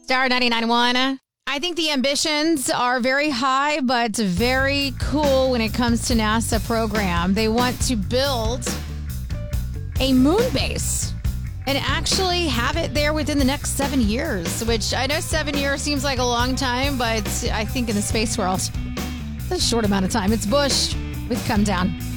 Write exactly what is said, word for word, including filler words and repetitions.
Star ninety-nine point one. I think the ambitions are very high, but very cool when it comes to NASA program. They want to build a moon base and actually have it there within the next seven years, which I know seven years seems like a long time, but I think in the space world, it's a short amount of time. It's Bush with Come Down.